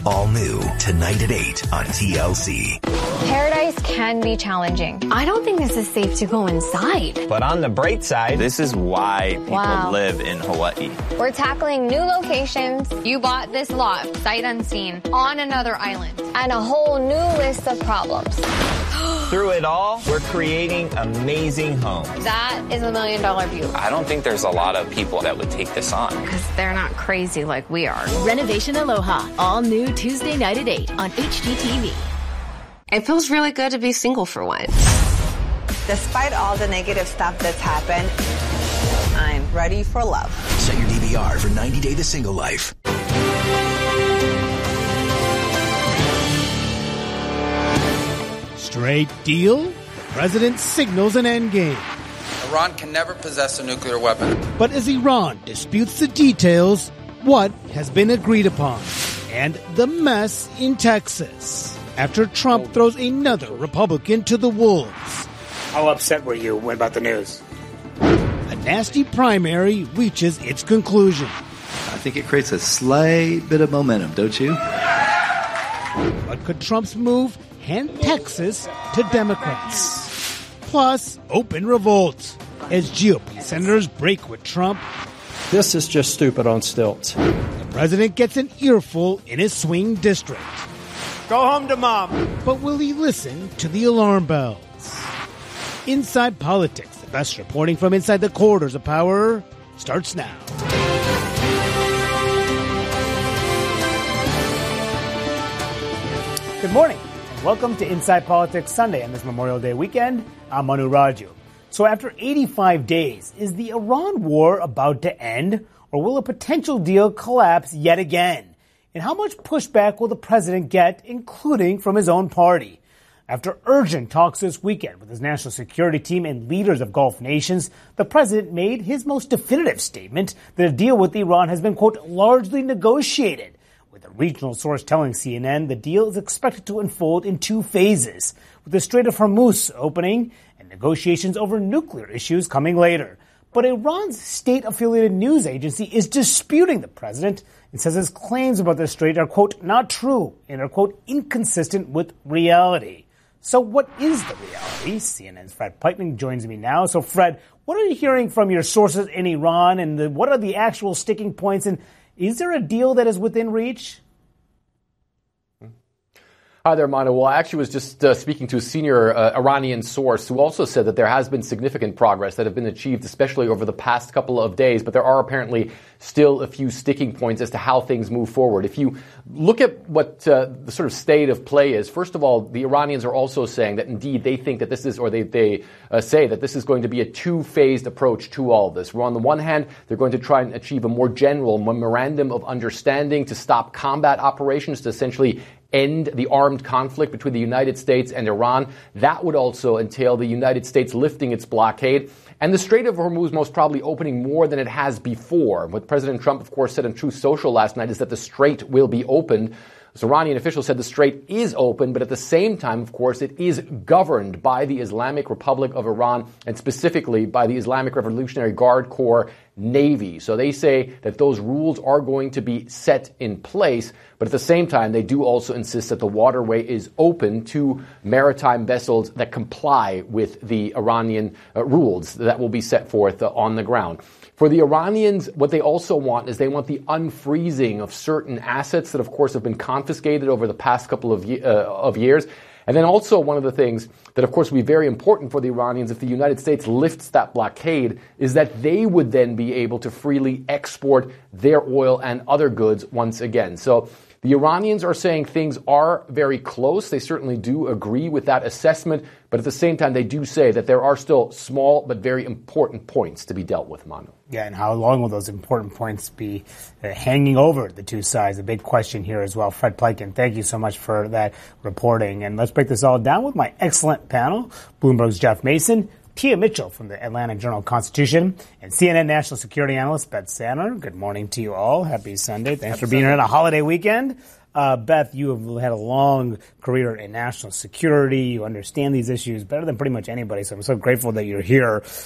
All new tonight at 8 on TLC. Paradise can be challenging. I don't think this is safe to go inside. But on the bright side, this is why people live in Hawaii. We're tackling new locations. You bought this lot, sight unseen, on another island. And a whole new list of problems. Through it all, we're creating amazing homes. That is $1 million view. I don't think there's a lot of people that would take this on. Because they're not crazy like we are. Renovation Aloha, all new Tuesday night at 8 on HGTV. It feels really good to be single for once. Despite all the negative stuff that's happened, I'm ready for love. Set your DVR for 90 Day The Single Life. Straight deal? The president signals an endgame. Iran can never possess a nuclear weapon. But as Iran disputes the details, what has been agreed upon? And the mess in Texas after Trump throws another Republican to the wolves. How upset were you about the news? A nasty primary reaches its conclusion. I think it creates a slight bit of momentum, don't you? But could Trump's move hand Texas to Democrats? Plus, open revolt as GOP senators break with Trump. This is just stupid on stilts. The president gets an earful in his swing district. Go home to mom. But will he listen to the alarm bells? Inside Politics, the best reporting from inside the corridors of power, starts now. Good morning, and welcome to Inside Politics Sunday on this Memorial Day weekend. I'm Manu Raju. So after 85 days, is the Iran war about to end, or will a potential deal collapse yet again? And how much pushback will the president get, including from his own party? After urgent talks this weekend with his national security team and leaders of Gulf nations, the president made his most definitive statement that a deal with Iran has been, quote, largely negotiated. With a regional source telling CNN the deal is expected to unfold in two phases, with the Strait of Hormuz opening and negotiations over nuclear issues coming later. But Iran's state-affiliated news agency is disputing the president and says his claims about the strait are, quote, not true and are, quote, inconsistent with reality. So what is the reality? CNN's Fred Pleitman joins me now. So, Fred, what are you hearing from your sources in Iran, and what are the actual sticking points, and is there a deal that is within reach? Hi there, Manu. Well, I actually was just speaking to a senior Iranian source who also said that there has been significant progress that have been achieved, especially over the past couple of days, but there are apparently still a few sticking points as to how things move forward. If you look at what the sort of state of play is, first of all, the Iranians are also saying that indeed they think that this is, or they say that this is going to be a two-phased approach to all of this. Where on the one hand, they're going to try and achieve a more general memorandum of understanding to stop combat operations, to essentially end the armed conflict between the United States and Iran. That would also entail the United States lifting its blockade and the Strait of Hormuz most probably opening more than it has before. What President Trump, of course, said on Truth Social last night is that the strait will be opened. So Iranian officials said the strait is open, but at the same time, of course, it is governed by the Islamic Republic of Iran and specifically by the Islamic Revolutionary Guard Corps Navy. So they say that those rules are going to be set in place, but at the same time, they do also insist that the waterway is open to maritime vessels that comply with the Iranian rules that will be set forth on the ground. For the Iranians, what they also want is they want the unfreezing of certain assets that, of course, have been confiscated over the past couple of years. And then also one of the things that, of course, will be very important for the Iranians if the United States lifts that blockade is that they would then be able to freely export their oil and other goods once again. So the Iranians are saying things are very close. They certainly do agree with that assessment. But at the same time, they do say that there are still small but very important points to be dealt with, Manu. Yeah, and how long will those important points be hanging over the two sides? A big question here as well. Fred Pleitman, thank you so much for that reporting. And let's break this all down with my excellent panel. Bloomberg's Jeff Mason, Tia Mitchell from the Atlanta Journal-Constitution, and CNN national security analyst Beth Sandler. Good morning to you all. Happy Sunday. Thanks for being here on a holiday weekend. Beth, you have had a long career in national security. You understand these issues better than pretty much anybody, so I'm so grateful that you're here.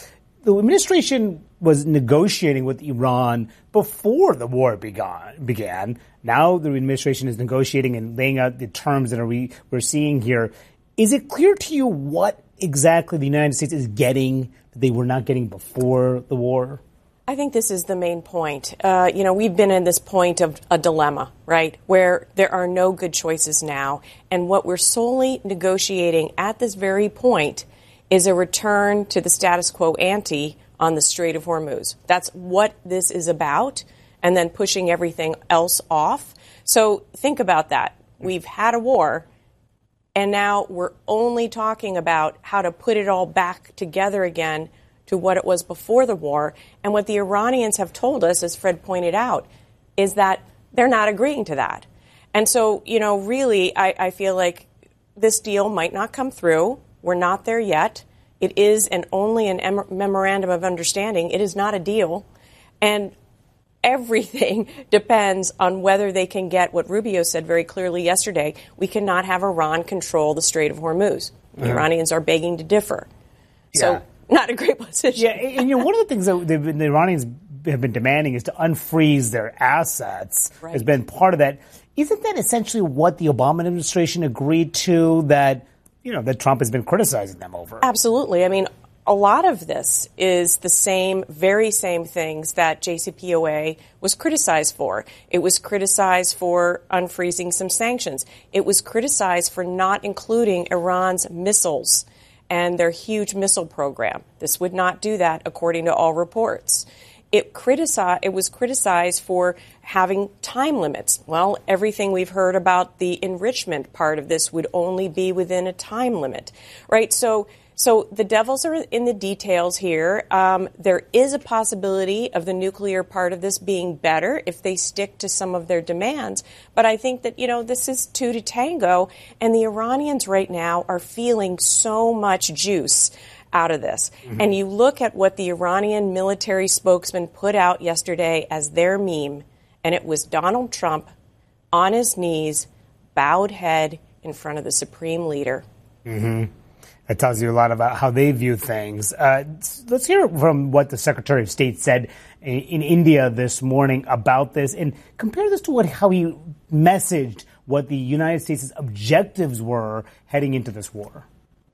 the administration was negotiating with Iran before the war began. Now the administration is negotiating and laying out the terms that we're seeing here. Is it clear to you what exactly the United States is getting that they were not getting before the war? I think this is the main point. We've been in this point of a dilemma, right, where there are no good choices now. And what we're solely negotiating at this very point is a return to the status quo ante on the Strait of Hormuz. That's what this is about, and then pushing everything else off. So think about that. We've had a war, and now we're only talking about how to put it all back together again to what it was before the war. And what the Iranians have told us, as Fred pointed out, is that they're not agreeing to that. And so, really, I feel like this deal might not come through. We're not there yet. It is only a memorandum of understanding. It is not a deal. And everything depends on whether they can get what Rubio said very clearly yesterday. We cannot have Iran control the Strait of Hormuz. The Iranians are begging to differ. So not a great position. Yeah, and one of the things that the Iranians have been demanding is to unfreeze their assets. Right. Has been part of that. Isn't that essentially what the Obama administration agreed to that Trump has been criticizing them over? Absolutely. I mean, a lot of this is the very same things that JCPOA was criticized for. It was criticized for unfreezing some sanctions. It was criticized for not including Iran's missiles and their huge missile program. This would not do that, according to all reports. It was criticized for having time limits. Well, everything we've heard about the enrichment part of this would only be within a time limit, right? So the devils are in the details here. There is a possibility of the nuclear part of this being better if they stick to some of their demands. But I think that, this is two to tango, and the Iranians right now are feeling so much juice out of this. Mm-hmm. And you look at what the Iranian military spokesman put out yesterday as their meme, and it was Donald Trump on his knees, bowed head in front of the supreme leader. Mm-hmm. That tells you a lot about how they view things. Let's hear from what the Secretary of State said in India this morning about this, and compare this to how he messaged what the United States' objectives were heading into this war.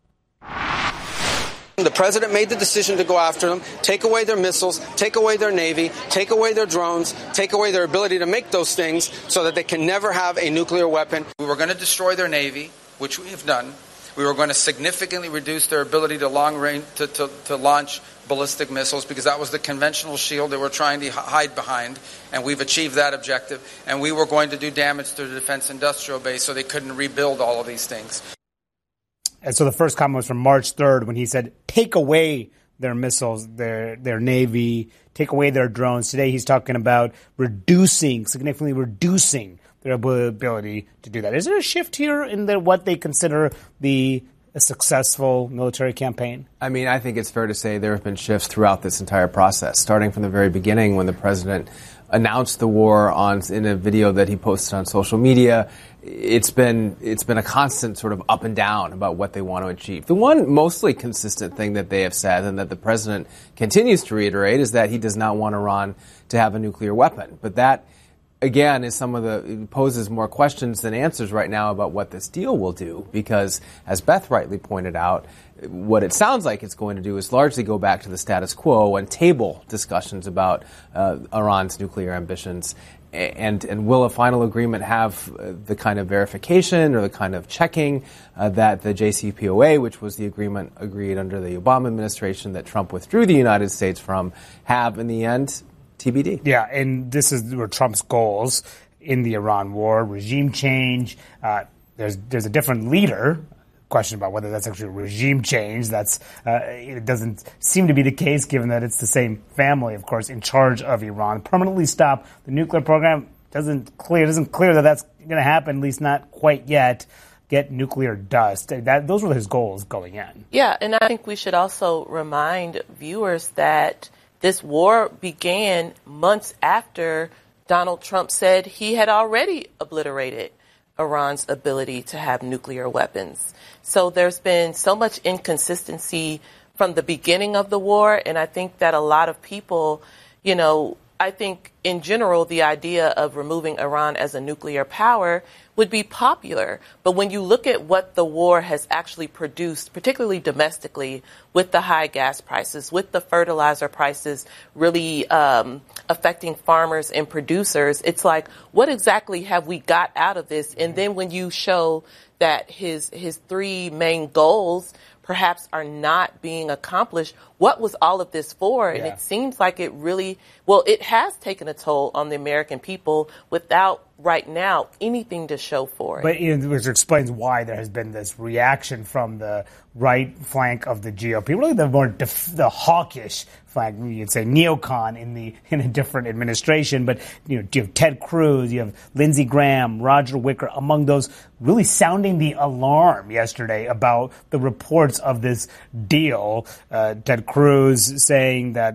The president made the decision to go after them, take away their missiles, take away their Navy, take away their drones, take away their ability to make those things so that they can never have a nuclear weapon. We were going to destroy their Navy, which we have done. We were going to significantly reduce their ability to long range to launch ballistic missiles, because that was the conventional shield they were trying to hide behind, and we've achieved that objective. And we were going to do damage to the defense industrial base so they couldn't rebuild all of these things. And so the first comment was from March 3rd when he said, take away their missiles, their Navy, take away their drones. Today he's talking about significantly reducing their ability to do that. Is there a shift here in what they consider a successful military campaign? I mean, I think it's fair to say there have been shifts throughout this entire process, starting from the very beginning when the president announced the war in a video that he posted on social media. It's been a constant sort of up and down about what they want to achieve. The one mostly consistent thing that they have said, and that the president continues to reiterate, is that he does not want Iran to have a nuclear weapon. But that, again, is poses more questions than answers right now about what this deal will do, because, as Beth rightly pointed out, what it sounds like it's going to do is largely go back to the status quo and table discussions about Iran's nuclear ambitions. And will a final agreement have the kind of verification or the kind of checking that the JCPOA, which was the agreement agreed under the Obama administration that Trump withdrew the United States from, have in the end? TBD. Yeah, and this were Trump's goals in the Iran war: regime change. There's a different leader. Question about whether that's actually a regime change. It doesn't seem to be the case, given that it's the same family, of course, in charge of Iran. Permanently stop the nuclear program doesn't clear that that's going to happen, at least not quite yet. Get nuclear dust. Those were his goals going in. Yeah, and I think we should also remind viewers that this war began months after Donald Trump said he had already obliterated Iran's ability to have nuclear weapons. So there's been so much inconsistency from the beginning of the war. And I think that a lot of people, I think in general, the idea of removing Iran as a nuclear power would be popular. But when you look at what the war has actually produced, particularly domestically, with the high gas prices, with the fertilizer prices really affecting farmers and producers, it's like, what exactly have we got out of this? And then when you show that his three main goals perhaps are not being accomplished, what was all of this for? And it seems like it really, it has taken a toll on the American people without right now anything to show for it. But which explains why there has been this reaction from the right flank of the GOP, really the hawkish flank, you'd say neocon in a different administration. But you have Ted Cruz, you have Lindsey Graham, Roger Wicker, among those really sounding the alarm yesterday about the reports of this deal. Ted Cruz saying that